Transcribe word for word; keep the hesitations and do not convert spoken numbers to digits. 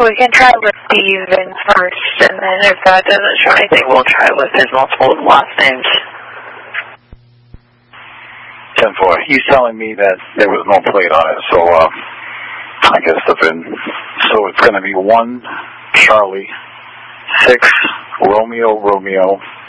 We can try with Steven first, and then if that doesn't show anything, we'll try with his multiple last names. ten four. He's telling me that there was no plate on it, so uh, I guess the V I N. So it's going to be one Charlie, six Romeo Romeo,